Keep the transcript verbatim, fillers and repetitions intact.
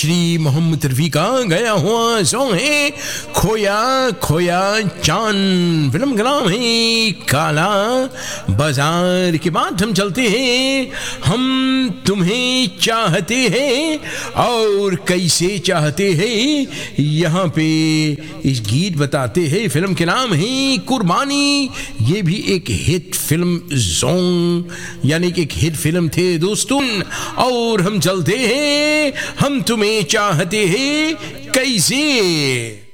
श्री मोहम्मद रफी का गया हुआ सॉन्ग है खोया खोया चांद। फिल्म का नाम है काला बाजार। के बाद हम चलते हैं हम तुम्हें चाहते हैं और कैसे चाहते हैं, यहाँ पे इस गीत बताते हैं। फिल्म के नाम है कुर्बानी। ये भी एक हिट फिल्म सॉन्ग यानी कि एक हिट फिल्म थे दोस्तों। और हम चलते हैं हम तुम्हें चाहते हैं कैसे।